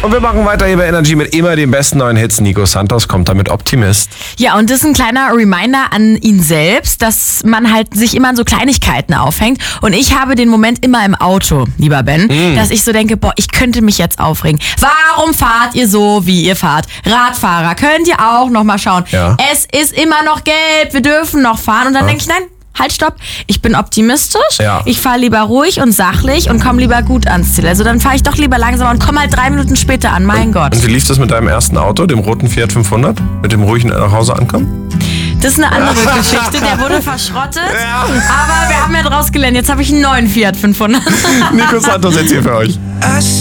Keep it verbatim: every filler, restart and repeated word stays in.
Und wir machen weiter hier bei Energy mit immer den besten neuen Hits. Nico Santos kommt damit Optimist. Ja, und das ist ein kleiner Reminder an ihn selbst, dass man halt sich immer an so Kleinigkeiten aufhängt. Und ich habe den Moment immer im Auto, lieber Ben, mm. dass ich so denke, boah, ich könnte mich jetzt aufregen. Warum fahrt ihr so, wie ihr fahrt? Radfahrer, könnt ihr auch noch mal schauen. Ja. Es ist immer noch gelb, wir dürfen noch fahren. Und dann ja. denke ich, nein, halt, stopp. Ich bin optimistisch. Ja. Ich fahre lieber ruhig und sachlich und komme lieber gut ans Ziel. Also dann fahre ich doch lieber langsamer und komme halt drei Minuten später an. Mein und, Gott. Und wie lief das mit deinem ersten Auto, dem roten Fiat fünfhundert? Mit dem ruhigen nach Hause ankommen? Das ist eine andere Geschichte. Der wurde verschrottet. Ja. Aber wir haben ja draus gelernt. Jetzt habe ich einen neuen Fiat fünfhundert. Nico Santos jetzt hier für euch.